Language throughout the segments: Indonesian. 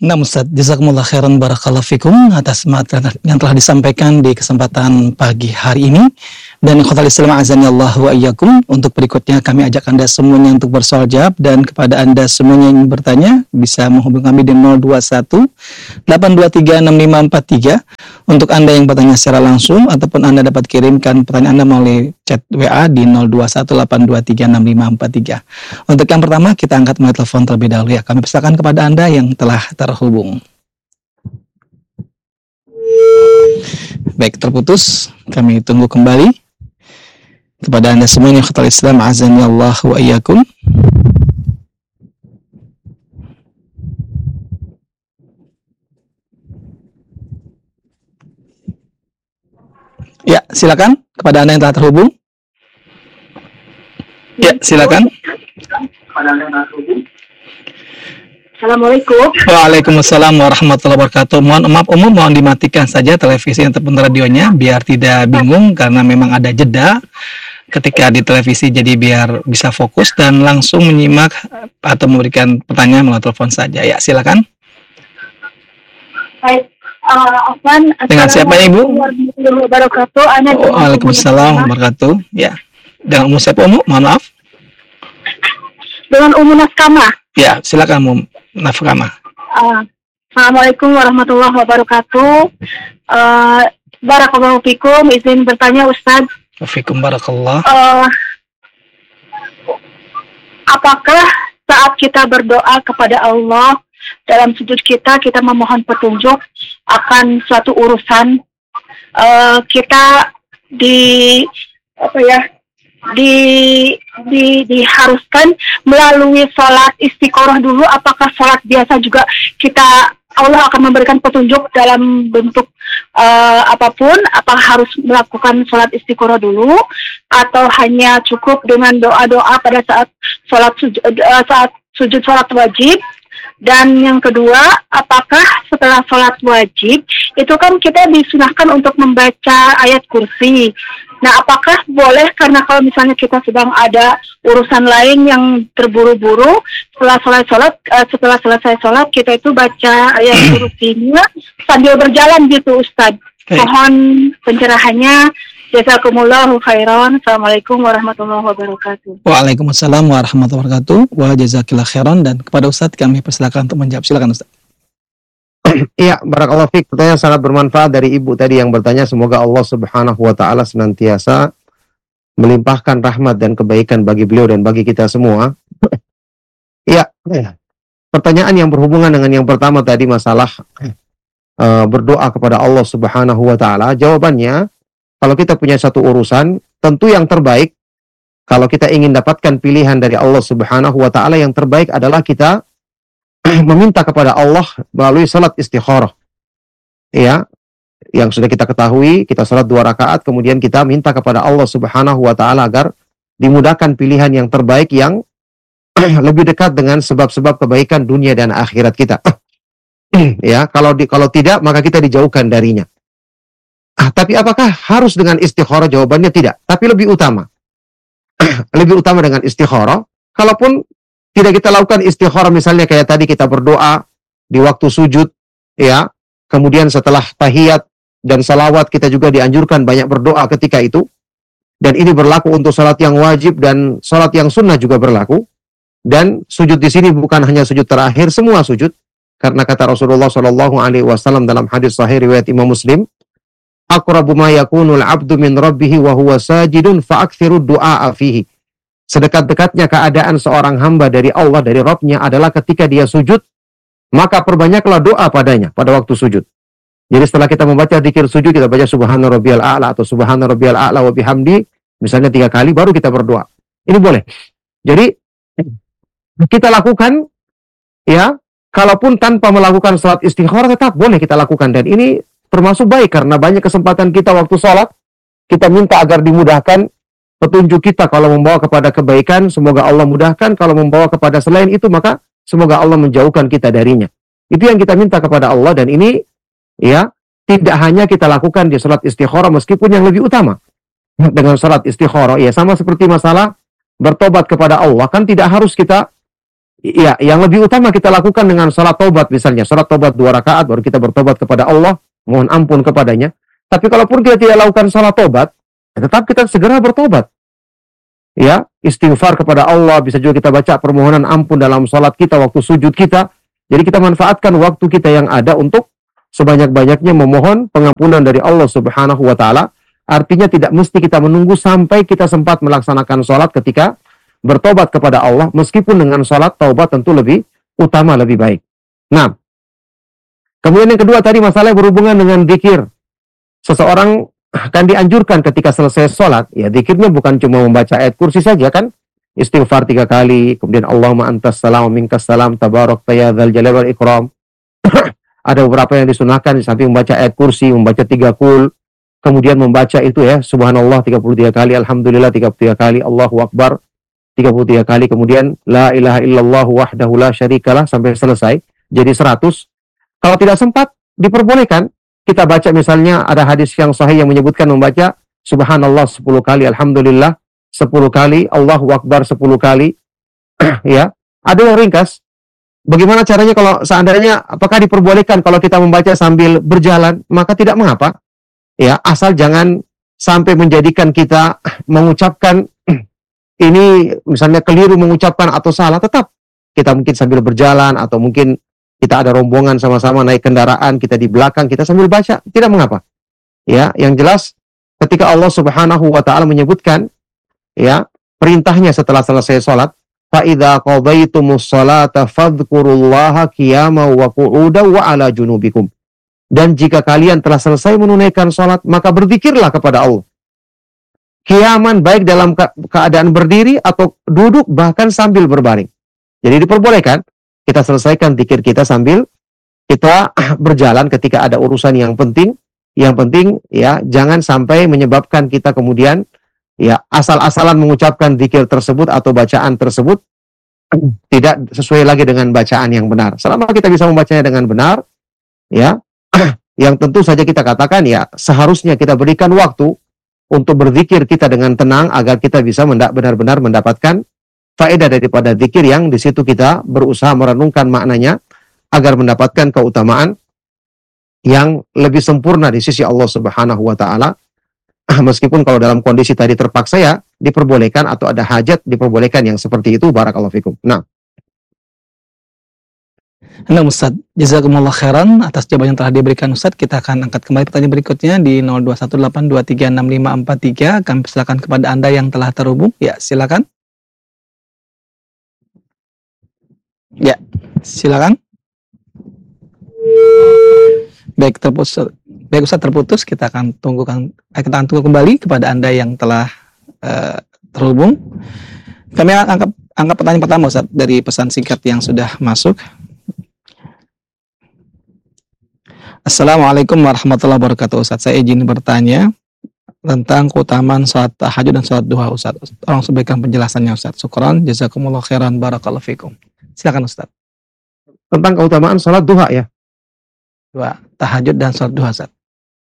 Nah Ustaz, jazakumullah khairan barakallahu fikum atas materi yang telah disampaikan di kesempatan pagi hari ini. Dan ikhwatal Islam azani Allah wa iyyakum, untuk berikutnya kami ajak Anda semuanya untuk bersoal jawab, dan kepada Anda semuanya yang ingin bertanya bisa menghubungi kami di 021 823 6543. Untuk Anda yang bertanya secara langsung ataupun Anda dapat kirimkan pertanyaan Anda melalui chat WA di 021 823 6543. Untuk yang pertama kita angkat melalui telepon terlebih dahulu ya. Kami persilakan kepada Anda yang telah terhubung. Baik, terputus. Kami tunggu kembali. Kepada Anda semuanya ikhwatal Islam azani Allah wa iyyakum. Ya, silakan kepada Anda yang telah terhubung. Ya, silakan. Assalamualaikum. Waalaikumsalam warahmatullahi wabarakatuh. Mohon dimatikan saja televisi ataupun radionya biar tidak bingung, karena memang ada jeda ketika di televisi, jadi biar bisa fokus dan langsung menyimak atau memberikan pertanyaan melalui telepon saja. Ya, silakan. Baik, Afwan. Dengan siapa Ibu? Wabarakatuh. Waalaikumsalam wabarakatuh. Ya. Dengan Ummu siapa Ummu? Mohon maaf. Dengan Ummu Naskama. Ya, silakan Ummu Naskama. Assalamualaikum warahmatullahi wabarakatuh. Barakallahu fikum. Izin bertanya Ustaz. Fikum barakallah. Apakah saat kita berdoa kepada Allah dalam sujud kita memohon petunjuk akan suatu urusan, kita diharuskan melalui sholat istiqoroh dulu? Apakah sholat biasa juga Allah akan memberikan petunjuk dalam bentuk apapun? Apa harus melakukan sholat istiqoroh dulu, atau hanya cukup dengan doa-doa pada saat sujud sholat wajib? Dan yang kedua, apakah setelah sholat wajib itu kan kita disunahkan untuk membaca ayat kursi? Nah, apakah boleh, karena kalau misalnya kita sedang ada urusan lain yang terburu-buru, setelah selesai sholat kita itu baca ayat kursinya sambil berjalan gitu Ustaz? Mohon pencerahannya. Jazakumullahu khairan. Assalamualaikum warahmatullahi wabarakatuh. Waalaikumsalam warahmatullahi wabarakatuh. Wa jazakillah khairan. Dan kepada Ustaz kami persilakan untuk menjawab. Silakan Ustaz. Iya, barakallahu fiik. Pertanyaan sangat bermanfaat dari Ibu tadi yang bertanya. Semoga Allah Subhanahu wa taala senantiasa melimpahkan rahmat dan kebaikan bagi beliau dan bagi kita semua. Iya. Pertanyaan yang berhubungan dengan yang pertama tadi, masalah berdoa kepada Allah Subhanahu wa taala. Jawabannya, kalau kita punya satu urusan, tentu yang terbaik, kalau kita ingin dapatkan pilihan dari Allah Subhanahu wa taala, yang terbaik adalah kita meminta kepada Allah melalui salat istikharah. Ya, yang sudah kita ketahui, kita salat 2 rakaat, kemudian kita minta kepada Allah Subhanahu wa taala agar dimudahkan pilihan yang terbaik yang lebih dekat dengan sebab-sebab kebaikan dunia dan akhirat kita. Ya, kalau tidak, maka kita dijauhkan darinya. Tapi apakah harus dengan istikharah? Jawabannya tidak. Tapi lebih utama. Lebih utama dengan istikharah. Kalaupun tidak kita lakukan istikharah, misalnya kayak tadi kita berdoa di waktu sujud, ya. Kemudian setelah tahiyat dan salawat, kita juga dianjurkan banyak berdoa ketika itu. Dan ini berlaku untuk salat yang wajib dan salat yang sunnah juga berlaku. Dan sujud di sini bukan hanya sujud terakhir, semua sujud. Karena kata Rasulullah SAW dalam hadis sahih riwayat Imam Muslim, aqrabu ma yakunul 'abdu min rabbih wa huwa sajidun fa'akthiru du'a fihi. Sedekat-dekatnya keadaan seorang hamba dari Allah, dari Rabb-nya adalah ketika dia sujud, maka perbanyaklah doa padanya pada waktu sujud. Jadi setelah kita membaca zikir sujud, kita baca subhana rabbiyal a'la atau subhana rabbiyal a'la wa bihamdi, misalnya 3 kali, baru kita berdoa. Ini boleh. Jadi kita lakukan, ya, kalaupun tanpa melakukan salat istikharah tetap boleh kita lakukan. Dan ini termasuk baik, karena banyak kesempatan kita waktu sholat, kita minta agar dimudahkan petunjuk kita. Kalau membawa kepada kebaikan, semoga Allah mudahkan. Kalau membawa kepada selain itu, maka semoga Allah menjauhkan kita darinya. Itu yang kita minta kepada Allah. Dan ini, ya, tidak hanya kita lakukan di sholat istikharah, meskipun yang lebih utama dengan sholat istikharah, ya, sama seperti masalah bertobat kepada Allah. Kan tidak harus kita, ya, yang lebih utama kita lakukan dengan salat taubat misalnya. Salat taubat 2 rakaat baru kita bertobat kepada Allah, mohon ampun kepadanya. Tapi kalaupun kita tidak lakukan salat taubat, tetap kita segera bertobat. Ya, istighfar kepada Allah, bisa juga kita baca permohonan ampun dalam salat kita, waktu sujud kita. Jadi kita manfaatkan waktu kita yang ada untuk sebanyak-banyaknya memohon pengampunan dari Allah Subhanahu wa taala. Artinya tidak mesti kita menunggu sampai kita sempat melaksanakan salat ketika bertobat kepada Allah, meskipun dengan salat taubat tentu lebih utama, lebih baik. Nah, kemudian yang kedua tadi masalah yang berhubungan dengan zikir. Seseorang akan dianjurkan ketika selesai salat, ya zikirnya bukan cuma membaca ayat kursi saja kan, istighfar 3 kali, kemudian Allahumma antas salam minkas salam tabarakta ya dzal jalali wal ikram. Ada beberapa yang disunahkan di samping membaca ayat kursi, membaca 3 qul, kemudian membaca itu ya subhanallah 33 kali, alhamdulillah 33 kali, Allahu akbar 33 kali, kemudian la ilaha illallah wahdahu la syarikalah sampai selesai, jadi 100. Kalau tidak sempat, diperbolehkan kita baca misalnya ada hadis yang sahih yang menyebutkan membaca subhanallah 10 kali, alhamdulillah 10 kali, Allahu akbar 10 kali. Ya, ada yang ringkas. Bagaimana caranya kalau seandainya, apakah diperbolehkan kalau kita membaca sambil berjalan? Maka tidak mengapa. Ya, asal jangan sampai menjadikan kita mengucapkan ini misalnya keliru mengucapkan atau salah, tetap kita mungkin sambil berjalan atau mungkin kita ada rombongan sama-sama naik kendaraan, kita di belakang, kita sambil baca, tidak mengapa. Ya, yang jelas ketika Allah Subhanahu wa taala menyebutkan ya perintahnya setelah selesai salat, fa idza qadaitumus salata fadhkurullaha qiyaman wa qu'udan wa ala junubikum. Dan jika kalian telah selesai menunaikan salat, maka berzikirlah kepada Allah. Qiyaman, baik dalam keadaan berdiri atau duduk, bahkan sambil berbaring. Jadi diperbolehkan kita selesaikan zikir kita sambil kita berjalan ketika ada urusan yang penting. Yang penting ya jangan sampai menyebabkan kita kemudian ya asal-asalan mengucapkan zikir tersebut atau bacaan tersebut tidak sesuai lagi dengan bacaan yang benar. Selama kita bisa membacanya dengan benar, ya, yang tentu saja kita katakan ya seharusnya kita berikan waktu untuk berzikir kita dengan tenang agar kita bisa benar-benar mendapatkan faedah daripada zikir yang di situ kita berusaha merenungkan maknanya agar mendapatkan keutamaan yang lebih sempurna di sisi Allah Subhanahu wa taala. Meskipun kalau dalam kondisi tadi terpaksa ya diperbolehkan atau ada hajat diperbolehkan yang seperti itu, barakallahu fikum. Nah, Ustaz, jazakumullah khairan atas jawaban yang telah diberikan Ustaz. Kita akan angkat kembali pertanyaan berikutnya di 0218236543. Kami persilakan kepada Anda yang telah terhubung. Ya, silakan. Ya, silakan. Baik, Ustaz terputus. Kita akan tunggu kembali kepada Anda yang telah terhubung. Kami akan angkat pertanyaan pertama Ustaz dari pesan singkat yang sudah masuk. Assalamualaikum warahmatullahi wabarakatuh Ustaz. Saya izin bertanya tentang keutamaan salat tahajud dan salat duha Ustaz. Tolong sampaikan penjelasannya Ustaz. Syukran, jazakumullah khairan, barakallahu fikum. Silakan Ustaz. Tentang keutamaan salat duha ya. Dua, tahajud dan salat duha Ustaz.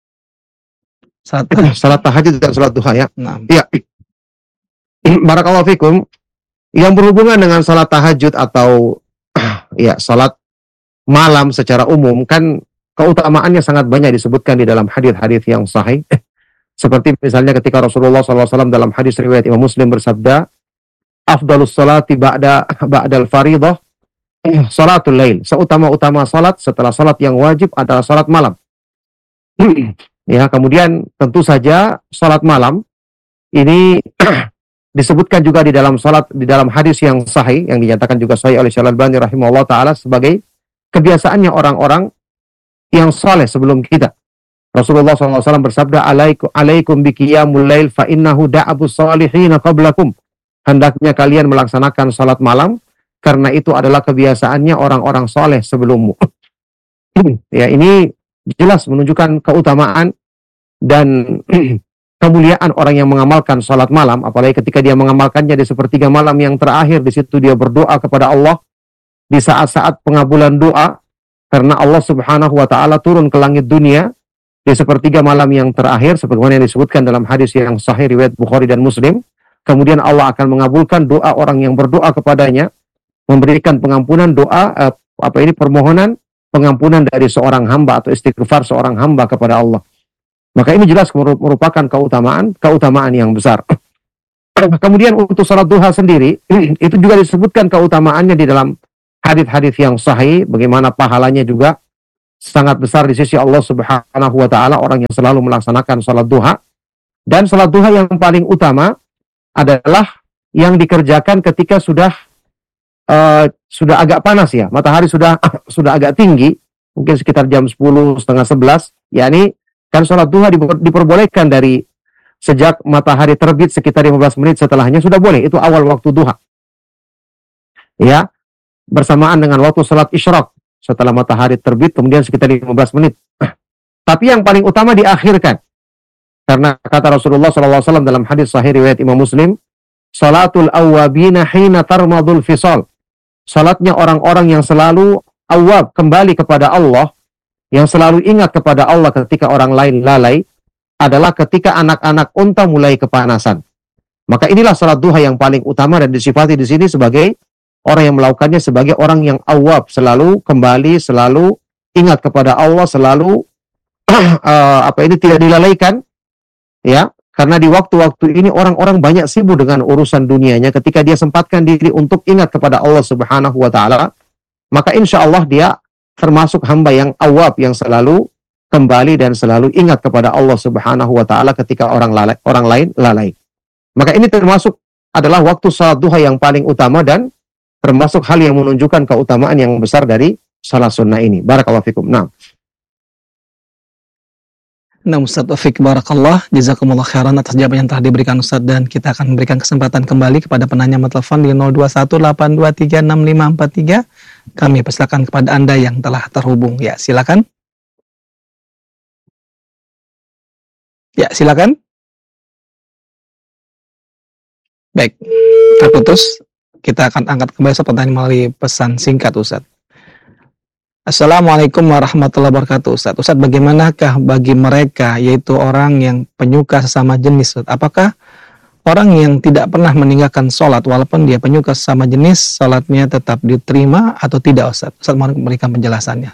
Salat tahajud dan salat duha ya. Nah. Ya. Barakallahu fikum. Yang berhubungan dengan salat tahajud atau ya salat malam secara umum kan keutamaannya sangat banyak disebutkan di dalam hadis-hadis yang sahih. Seperti misalnya ketika Rasulullah SAW dalam hadis riwayat Imam Muslim bersabda, "Afdalus salati ba'dal faridah salatul lail." Seutama-utama salat setelah salat yang wajib adalah salat malam. Ya, kemudian tentu saja salat malam ini disebutkan juga di dalam hadis yang sahih yang dinyatakan juga sahih oleh Syekh Al-Albani rahimahullah taala sebagai kebiasaannya orang-orang yang saleh sebelum kita. Rasulullah SAW bersabda, alaikum biqiyamul lail fa innahu da'abus salihina qablakum. Hendaknya kalian melaksanakan salat malam karena itu adalah kebiasaannya orang-orang saleh sebelummu. Ya, ini jelas menunjukkan keutamaan dan kemuliaan orang yang mengamalkan salat malam, apalagi ketika dia mengamalkannya di sepertiga malam yang terakhir. Di situ dia berdoa kepada Allah di saat-saat pengabulan doa. Karena Allah Subhanahu wa taala turun ke langit dunia di sepertiga malam yang terakhir sebagaimana yang disebutkan dalam hadis yang sahih riwayat Bukhari dan Muslim. Kemudian Allah akan mengabulkan doa orang yang berdoa kepadanya memberikan pengampunan doa permohonan pengampunan dari seorang hamba atau istighfar seorang hamba kepada Allah. Maka ini jelas merupakan keutamaan yang besar. Kemudian untuk salat duha sendiri itu juga disebutkan keutamaannya di dalam hadis-hadis yang sahih, bagaimana pahalanya juga sangat besar di sisi Allah Subhanahu wa taala orang yang selalu melaksanakan salat duha. Dan salat duha yang paling utama adalah yang dikerjakan ketika sudah agak panas ya, matahari sudah agak tinggi, mungkin sekitar jam 10, setengah 11, yakni kan salat duha diperbolehkan dari sejak matahari terbit sekitar 15 menit setelahnya sudah boleh, itu awal waktu duha. Ya, bersamaan dengan waktu salat isyraq setelah matahari terbit kemudian sekitar 15 menit. Tapi yang paling utama diakhirkan. Karena kata Rasulullah SAW dalam hadis sahih riwayat Imam Muslim, salatul awwabina hina tarmadul fisal. Salatnya orang-orang yang selalu awwab, kembali kepada Allah, yang selalu ingat kepada Allah ketika orang lain lalai, adalah ketika anak-anak unta mulai kepanasan. Maka inilah salat duha yang paling utama dan disifati di sini sebagai orang yang melakukannya sebagai orang yang awwab, selalu kembali, selalu ingat kepada Allah, selalu tidak dilalaikan, ya. Karena di waktu-waktu ini orang-orang banyak sibuk dengan urusan dunianya. Ketika dia sempatkan diri untuk ingat kepada Allah Subhanahu wa taala, maka insya Allah dia termasuk hamba yang awab, yang selalu kembali dan selalu ingat kepada Allah Subhanahu wa taala ketika orang lain lalai. Maka ini termasuk adalah waktu salat duha yang paling utama dan termasuk hal yang menunjukkan keutamaan yang besar dari salat sunnah ini. Barakallahu fikum. Nah, Ustaz Taufik barakallah, jazakumullah khairan atas jawaban yang telah diberikan Ustaz, dan kita akan memberikan kesempatan kembali kepada penanya telepon di 0218236543. Kami persilakan kepada Anda yang telah terhubung. Ya, silakan. Ya, silakan. Baik, terputus. Kita akan angkat kembali pertanyaan melalui pesan singkat Ustaz. Assalamualaikum warahmatullahi wabarakatuh Ustaz. Ustaz, bagaimanakah bagi mereka, yaitu orang yang penyuka sesama jenis Ustaz? Apakah orang yang tidak pernah meninggalkan sholat walaupun dia penyuka sesama jenis, sholatnya tetap diterima atau tidak Ustaz? Ustaz mohon memberikan penjelasannya.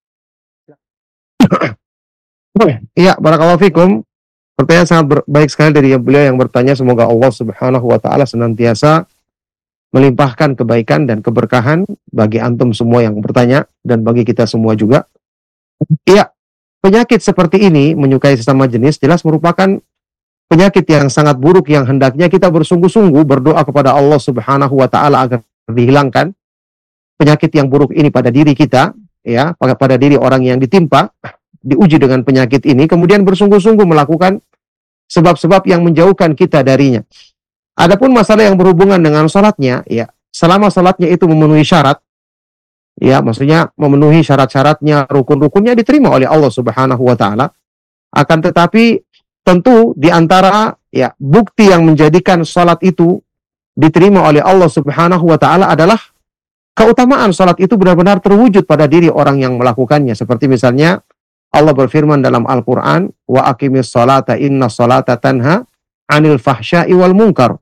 Iya, barakallahu fikum. Pertanyaan sangat baik sekali dari beliau yang bertanya. Semoga Allah Subhanahu wa taala senantiasa melimpahkan kebaikan dan keberkahan bagi antum semua yang bertanya dan bagi kita semua juga. Iya, penyakit seperti ini, menyukai sesama jenis, jelas merupakan penyakit yang sangat buruk yang hendaknya kita bersungguh-sungguh berdoa kepada Allah Subhanahu wa taala agar dihilangkan penyakit yang buruk ini pada diri kita, ya, pada diri orang yang ditimpa, diuji dengan penyakit ini, kemudian bersungguh-sungguh melakukan sebab-sebab yang menjauhkan kita darinya. Adapun masalah yang berhubungan dengan salatnya, ya, selama salatnya itu memenuhi syarat, ya, maksudnya memenuhi syarat-syaratnya, rukun-rukunnya diterima oleh Allah Subhanahu wa taala. Akan tetapi tentu di antara ya bukti yang menjadikan salat itu diterima oleh Allah Subhanahu wa taala adalah keutamaan salat itu benar-benar terwujud pada diri orang yang melakukannya. Seperti misalnya Allah berfirman dalam Al-Qur'an, "Wa aqimis salata inna salata tanha 'anil fahsya'i wal munkar."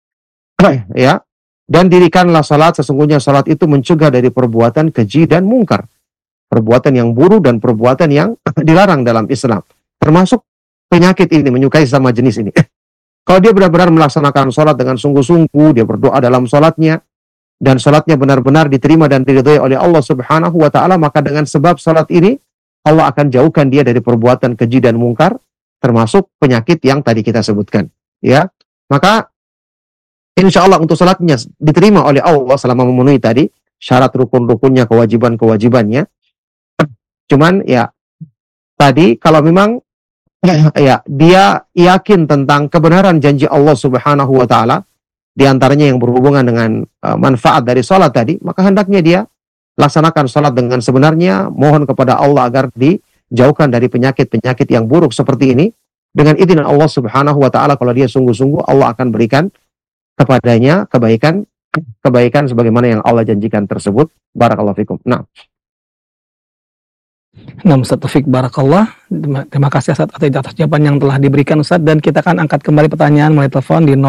Ya, dan dirikanlah salat, sesungguhnya salat itu mencegah dari perbuatan keji dan mungkar, perbuatan yang buruk dan perbuatan yang dilarang dalam Islam, termasuk penyakit ini, menyukai sama jenis ini. Kalau dia benar-benar melaksanakan salat dengan sungguh-sungguh, dia berdoa dalam salatnya dan salatnya benar-benar diterima dan diridhai oleh Allah Subhanahu wa taala, maka dengan sebab salat ini Allah akan jauhkan dia dari perbuatan keji dan mungkar, termasuk penyakit yang tadi kita sebutkan. Ya, maka insya Allah untuk salatnya diterima oleh Allah selama memenuhi tadi syarat rukun-rukunnya, kewajiban-kewajibannya. Cuman ya tadi kalau memang ya dia yakin tentang kebenaran janji Allah Subhanahu wa taala, di antaranya yang berhubungan dengan manfaat dari salat tadi, maka hendaknya dia laksanakan salat dengan sebenarnya, mohon kepada Allah agar dijauhkan dari penyakit-penyakit yang buruk seperti ini. Dengan izin Allah Subhanahu wa taala, kalau dia sungguh-sungguh, Allah akan berikan kepadanya kebaikan sebagaimana yang Allah janjikan tersebut. Barakallahu fikum. Nah, Nah, Ustaz Taufik Barakallah. Terima kasih atas jawaban yang telah diberikan Ustaz, dan kita akan angkat kembali pertanyaan melalui telepon di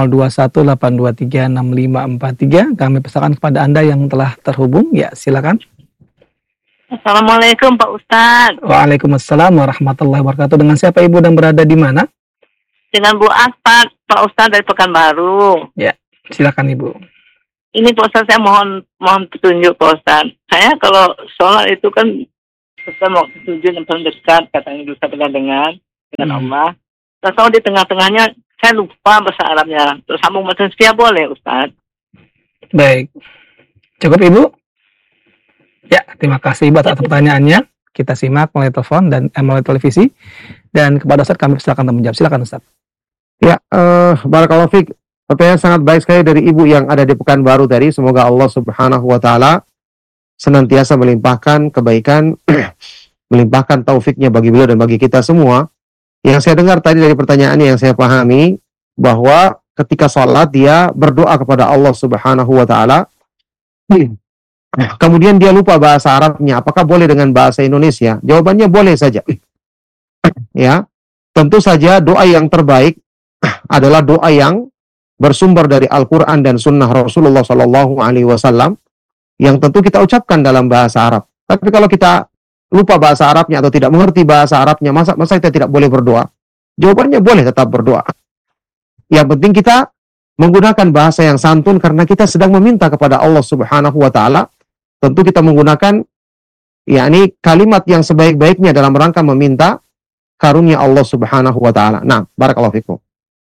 0218236543. Kami persilakan kepada Anda yang telah terhubung. Ya, silakan. Assalamualaikum Pak Ustadz. Waalaikumsalam warahmatullahi wabarakatuh. Dengan siapa Ibu dan berada di mana? Dengan Bu Aspat, Pak Ustadz dari Pekanbaru. Ya, silakan Ibu. Ini Pak Ustadz, saya mohon petunjuk Pak Ustadz. Saya kalau sholat itu kan Ustadz mau tujuan yang paling dekat, katanya bisa dengan Allah. Terus kalau di tengah-tengahnya saya lupa bahasa Arabnya. Terus sambung macam setia boleh Ustadz? Baik. Cukup Ibu? Ya, terima kasih Ibu atas pertanyaannya. Kita simak melalui telepon dan melalui televisi. Dan kepada Ustaz kami silakan menjawab. Silakan Ustaz. Ya, barakallahu fiik. Pertanyaan sangat baik sekali dari ibu yang ada di Pekanbaru tadi. Semoga Allah Subhanahu wa taala senantiasa melimpahkan kebaikan, melimpahkan taufiknya bagi beliau dan bagi kita semua. Yang saya dengar tadi dari pertanyaannya, yang saya pahami bahwa ketika sholat dia berdoa kepada Allah Subhanahu wa taala. Kemudian dia lupa bahasa Arabnya. Apakah boleh dengan bahasa Indonesia? Jawabannya boleh saja. Ya, tentu saja doa yang terbaik adalah doa yang bersumber dari Al-Quran dan Sunnah Rasulullah Sallallahu Alaihi Wasallam, yang tentu kita ucapkan dalam bahasa Arab. Tapi kalau kita lupa bahasa Arabnya atau tidak mengerti bahasa Arabnya, masa kita tidak boleh berdoa? Jawabannya boleh tetap berdoa. Yang penting kita menggunakan bahasa yang santun karena kita sedang meminta kepada Allah Subhanahu Wa Taala. Tentu kita menggunakan yakni kalimat yang sebaik-baiknya dalam rangka meminta karunia Allah Subhanahu wa taala. Nah, barakallahu fikum.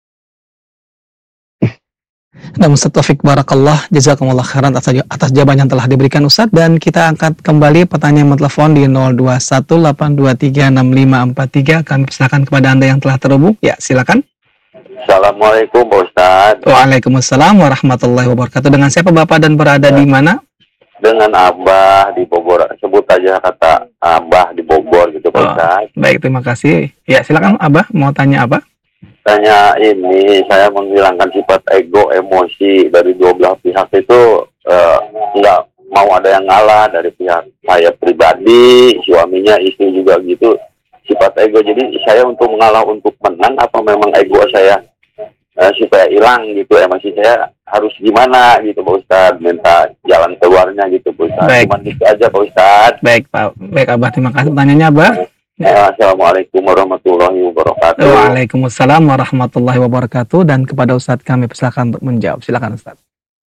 Nah, Ustaz Taufik Barakallah, jazakumullah khairan atas jawaban yang telah diberikan Ustaz, dan kita angkat kembali pertanyaan telepon di 0218236543. Kami persilakan kepada Anda yang telah terhubung. Ya, silakan. Assalamualaikum Pak Ustaz. Waalaikumsalam warahmatullahi wabarakatuh. Dengan siapa Bapak dan berada di mana? Dengan Abah di Bogor. Sebut aja kata Abah di Bogor gitu Pak Ustaz. Baik, terima kasih. Ya, silakan Abah, mau tanya apa? Tanya ini, saya menghilangkan sifat ego, emosi dari dua belah pihak itu, nggak mau ada yang ngalah dari pihak saya pribadi, suaminya, istri juga gitu. Sifat ego, jadi saya untuk mengalah untuk menang, apa memang ego saya supaya hilang gitu, emosi saya harus gimana gitu Pak Ustadz, minta jalan keluarnya gitu Pak Ustadz. Cuman itu aja Pak Ustadz. Baik Pak, baik Abah, terima kasih pertanyaannya Abah. Assalamualaikum warahmatullahi wabarakatuh. Waalaikumsalam warahmatullahi wabarakatuh. Dan kepada Ustadz kami persilakan untuk menjawab. Silakan Ustadz.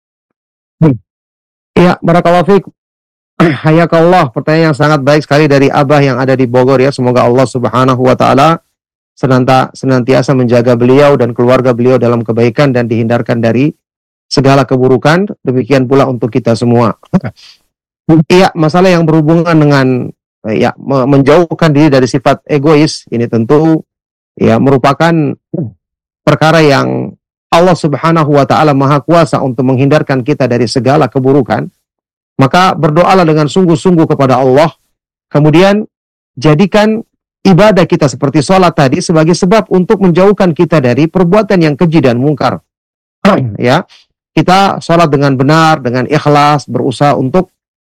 Ya, barakallahu fiik. Hayakallah, pertanyaan yang sangat baik sekali dari Abah yang ada di Bogor ya. Semoga Allah Subhanahu wa taala senantiasa menjaga beliau dan keluarga beliau dalam kebaikan dan dihindarkan dari segala keburukan. Demikian pula untuk kita semua. Iya, masalah yang berhubungan dengan ya menjauhkan diri dari sifat egois ini tentu ya merupakan perkara yang Allah Subhanahu wa taala Maha Kuasa untuk menghindarkan kita dari segala keburukan. Maka berdoalah dengan sungguh-sungguh kepada Allah. Kemudian jadikan ibadah kita seperti sholat tadi sebagai sebab untuk menjauhkan kita dari perbuatan yang keji dan mungkar. Ya, kita sholat dengan benar, dengan ikhlas, berusaha untuk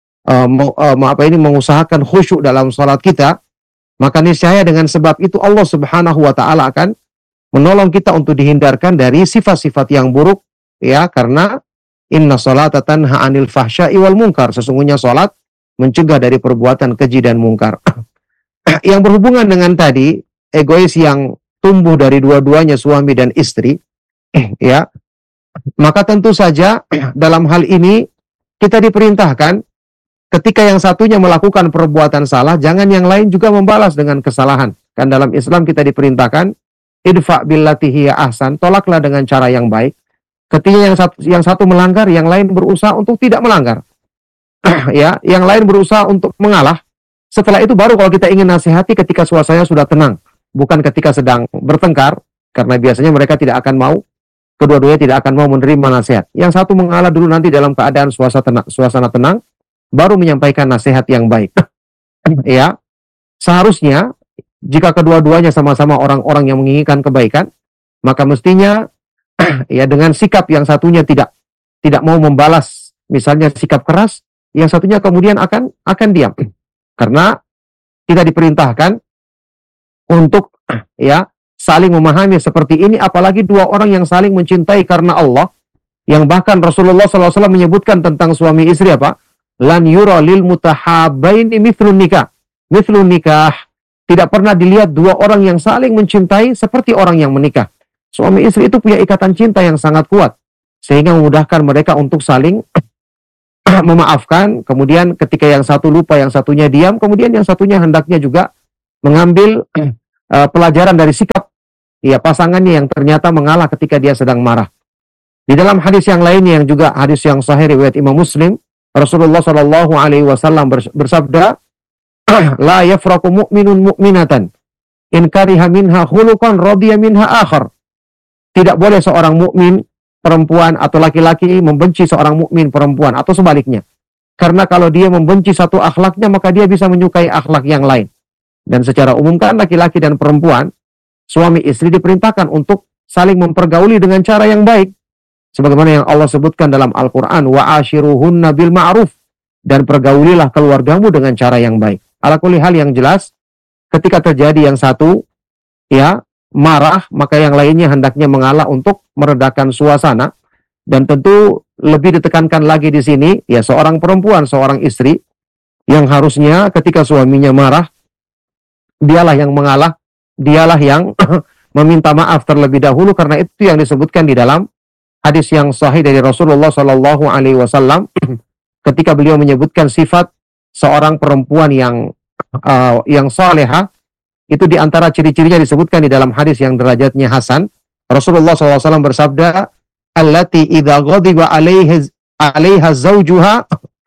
mengusahakan khusyuk dalam sholat kita. Maka niscaya dengan sebab itu Allah Subhanahu wa taala akan menolong kita untuk dihindarkan dari sifat-sifat yang buruk, ya, karena inna sholata tanha 'anil fahsya'i wal munkar. Sesungguhnya sholat mencegah dari perbuatan keji dan mungkar. Yang berhubungan dengan tadi, egois yang tumbuh dari dua-duanya suami dan istri, ya, maka tentu saja dalam hal ini kita diperintahkan ketika yang satunya melakukan perbuatan salah, jangan yang lain juga membalas dengan kesalahan. Kan dalam Islam kita diperintahkan idfa billati hiya ahsan, tolaklah dengan cara yang baik. Ketika yang satu melanggar, yang lain berusaha untuk tidak melanggar. Ya, yang lain berusaha untuk mengalah. Setelah itu baru kalau kita ingin nasihati ketika suasananya sudah tenang, bukan ketika sedang bertengkar, karena biasanya mereka tidak akan mau, kedua-duanya tidak akan mau menerima nasihat. Yang satu mengalah dulu, nanti dalam keadaan suasana tenang, baru menyampaikan nasihat yang baik. Ya, seharusnya jika kedua-duanya sama-sama orang-orang yang menginginkan kebaikan, maka mestinya ya dengan sikap yang satunya tidak mau membalas, misalnya sikap keras, yang satunya kemudian akan diam. Karena kita diperintahkan untuk ya saling memahami seperti ini, apalagi dua orang yang saling mencintai karena Allah, yang bahkan Rasulullah SAW menyebutkan tentang suami istri apa? Lan yura lil mutahabbaini mithlun nikah. Mithlun nikah. Tidak pernah dilihat dua orang yang saling mencintai seperti orang yang menikah. Suami istri itu punya ikatan cinta yang sangat kuat, sehingga memudahkan mereka untuk saling memaafkan. Kemudian ketika yang satu lupa, yang satunya diam, kemudian yang satunya hendaknya juga mengambil pelajaran dari sikap ya pasangannya yang ternyata mengalah ketika dia sedang marah. Di dalam hadis yang lainnya yang juga hadis yang sahih riwayat Imam Muslim, Rasulullah SAW bersabda, la yafraku mu'minun mu'minatan in kariha minha khuluqan radiya minha akhar. Tidak boleh seorang mukmin perempuan atau laki-laki membenci seorang mukmin perempuan atau sebaliknya. Karena kalau dia membenci satu akhlaknya, maka dia bisa menyukai akhlak yang lain. Dan secara umum kan laki-laki dan perempuan, suami istri diperintahkan untuk saling mempergauli dengan cara yang baik. Sebagaimana yang Allah sebutkan dalam Al-Quran, wa'ashiruhunna bil ma'ruf, dan pergaulilah keluargamu dengan cara yang baik. Ala kulli hal yang jelas, ketika terjadi yang satu ya marah, maka yang lainnya hendaknya mengalah untuk meredakan suasana. Dan tentu lebih ditekankan lagi di sini, ya seorang perempuan, seorang istri yang harusnya ketika suaminya marah, dialah yang mengalah, dialah yang meminta maaf terlebih dahulu, karena itu yang disebutkan di dalam hadis yang sahih dari Rasulullah SAW ketika beliau menyebutkan sifat seorang perempuan yang salehah. Itu di antara ciri-cirinya disebutkan di dalam hadis yang derajatnya hasan. Rasulullah SAW bersabda, allati idza ghadiba alaiha zawjuha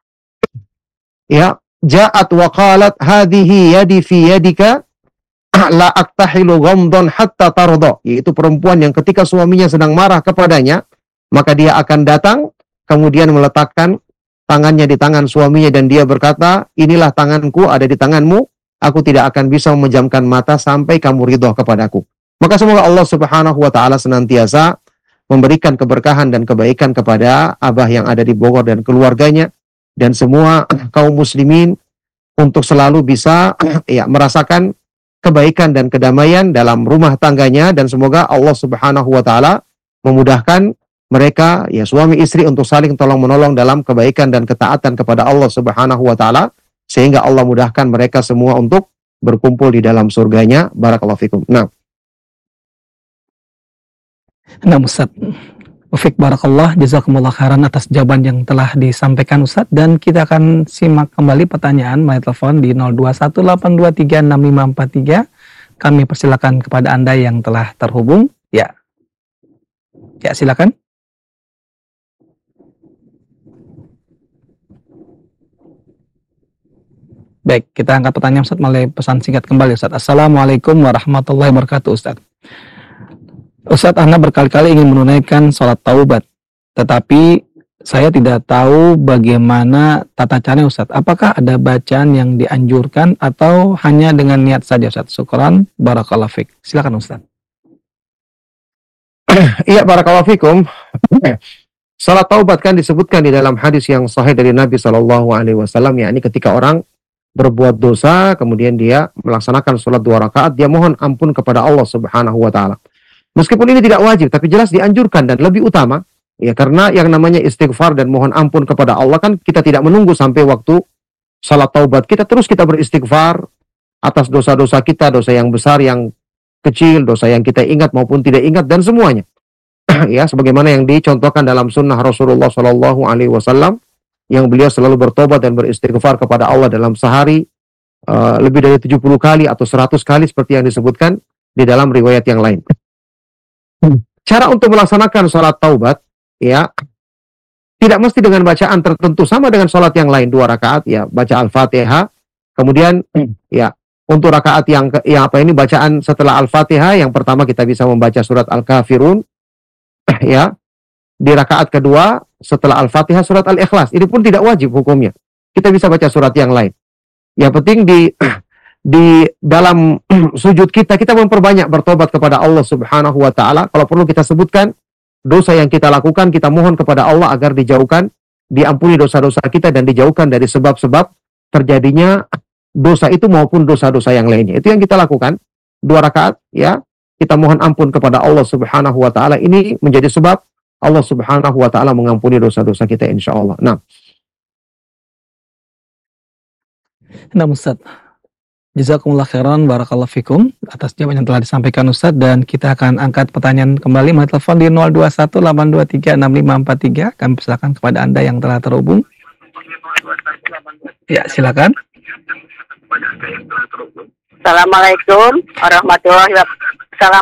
ya ja'at wa qalat hadhihi yadi fi yadika la aktahilu ghamdan hatta tarda. Yaitu perempuan yang ketika suaminya sedang marah kepadanya, maka dia akan datang kemudian meletakkan tangannya di tangan suaminya dan dia berkata, inilah tanganku ada di tanganmu, aku tidak akan bisa memejamkan mata sampai kamu ridho kepadaku. Maka semoga Allah Subhanahu wa taala senantiasa memberikan keberkahan dan kebaikan kepada Abah yang ada di Bogor dan keluarganya dan semua kaum muslimin untuk selalu bisa ya merasakan kebaikan dan kedamaian dalam rumah tangganya, dan semoga Allah Subhanahu wa taala memudahkan mereka ya suami istri untuk saling tolong-menolong dalam kebaikan dan ketaatan kepada Allah Subhanahu wa taala, sehingga Allah mudahkan mereka semua untuk berkumpul di dalam surganya. Barakallahu fikum. Nah, Ustaz. Ufik barakallah, jazakumullah khairan atas jawaban yang telah disampaikan Ustaz, dan kita akan simak kembali pertanyaan melalui telepon di 0218236543. Kami persilakan kepada Anda yang telah terhubung. Ya. Ya, silakan. Baik, kita angkat pertanyaan Ustaz melalui pesan singkat kembali Ustaz. Assalamualaikum warahmatullahi wabarakatuh Ustaz. Ustaz, Anda berkali-kali ingin menunaikan sholat taubat, tetapi saya tidak tahu bagaimana tata caranya Ustaz. Apakah ada bacaan yang dianjurkan atau hanya dengan niat saja Ustaz? Syukran, barakallahu fik. Silakan Ustaz. Iya, barakallahu fikum. Salat taubat kan disebutkan di dalam hadis yang sahih dari Nabi SAW, yakni ketika orang berbuat dosa, kemudian dia melaksanakan sholat 2 rakaat, dia mohon ampun kepada Allah Subhanahu wa taala. Meskipun ini tidak wajib, tapi jelas dianjurkan dan lebih utama, ya karena yang namanya istighfar dan mohon ampun kepada Allah kan kita tidak menunggu sampai waktu salat taubat. Kita beristighfar atas dosa-dosa kita, dosa yang besar, yang kecil, dosa yang kita ingat maupun tidak ingat, dan semuanya. Ya, sebagaimana yang dicontohkan dalam sunnah Rasulullah SAW, yang beliau selalu bertobat dan beristighfar kepada Allah dalam sehari lebih dari 70 kali atau 100 kali seperti yang disebutkan di dalam riwayat yang lain. Cara untuk melaksanakan sholat taubat ya tidak mesti dengan bacaan tertentu, sama dengan sholat yang lain 2 rakaat ya baca Al-Fatihah, kemudian ya untuk rakaat yang bacaan setelah Al-Fatihah, yang pertama kita bisa membaca surat Al-Kafirun ya. Di rakaat kedua setelah Al-Fatihah surat Al-Ikhlas. Ini pun tidak wajib hukumnya. Kita bisa baca surat yang lain. Yang penting di dalam sujud kita memperbanyak bertobat kepada Allah Subhanahu wa taala. Kalau perlu kita sebutkan dosa yang kita lakukan, kita mohon kepada Allah agar dijauhkan, diampuni dosa-dosa kita dan dijauhkan dari sebab-sebab terjadinya dosa itu maupun dosa-dosa yang lainnya. Itu yang kita lakukan 2 rakaat ya. Kita mohon ampun kepada Allah Subhanahu wa taala. Ini menjadi sebab Allah Subhanahu wa taala mengampuni dosa-dosa kita insyaallah. Nah, Ustaz. Jazakumullah khairan, barakallahu fikum atas jawaban yang telah disampaikan Ustaz, dan kita akan angkat pertanyaan kembali melalui telepon di 0218236543. Kami persilakan kepada Anda yang telah terhubung. Ya, silakan. Assalamualaikum warahmatullahi wabarakatuh.